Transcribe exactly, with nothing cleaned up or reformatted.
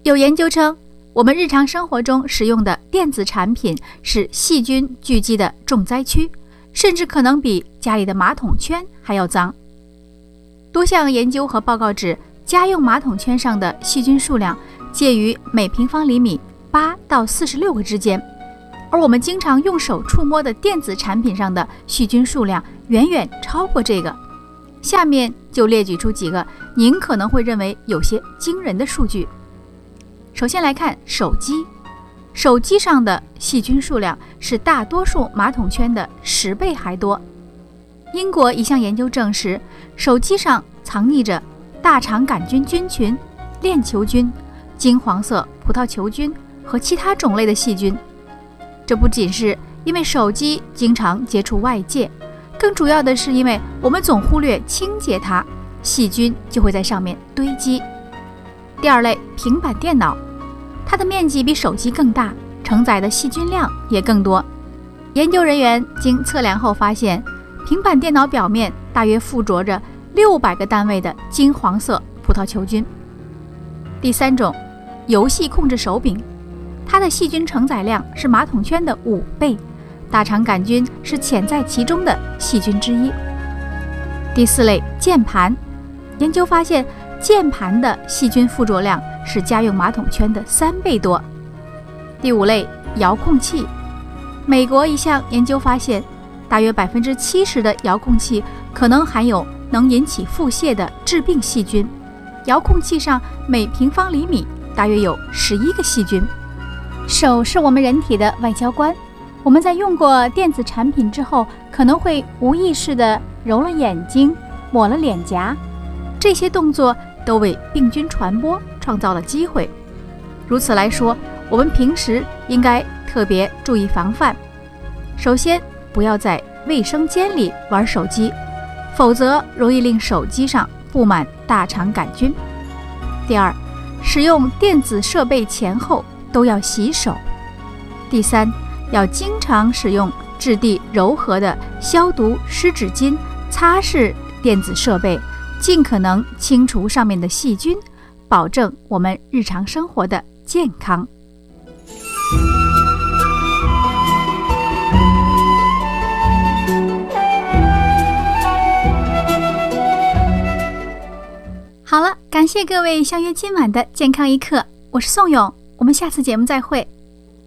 有研究称，我们日常生活中使用的电子产品是细菌聚集的重灾区，甚至可能比家里的马桶圈还要脏。多项研究和报告指，家用马桶圈上的细菌数量介于每平方厘米八到四十六个之间，而我们经常用手触摸的电子产品上的细菌数量远远超过这个。下面就列举出几个您可能会认为有些惊人的数据。首先来看手机，手机上的细菌数量是大多数马桶圈的十倍还多。英国一项研究证实，手机上藏匿着大肠杆菌菌群、链球菌、金黄色葡萄球菌和其他种类的细菌。这不仅是因为手机经常接触外界，更主要的是因为我们总忽略清洁它，细菌就会在上面堆积。第二类，平板电脑，它的面积比手机更大，承载的细菌量也更多。研究人员经测量后发现，平板电脑表面大约附着着六百个单位的金黄色葡萄球菌。第三种，游戏控制手柄，它的细菌承载量是马桶圈的五倍，大肠杆菌是潜在其中的细菌之一。第四类，键盘，研究发现键盘的细菌附着量是家用马桶圈的三倍多。第五类，遥控器，美国一项研究发现，大约百分之七十的遥控器可能含有能引起腹泻的致病细菌。遥控器上每平方厘米大约有十一个细菌。手是我们人体的外交官，我们在用过电子产品之后，可能会无意识地揉了眼睛，抹了脸颊，这些动作都为病菌传播创造了机会。如此来说，我们平时应该特别注意防范。首先，不要在卫生间里玩手机，否则容易令手机上布满大肠杆菌。第二，使用电子设备前后都要洗手。第三，要经常使用质地柔和的消毒湿纸巾擦拭电子设备，尽可能清除上面的细菌，保证我们日常生活的健康。好了，感谢各位相约今晚的健康一刻，我是宋勇，我们下次节目再会。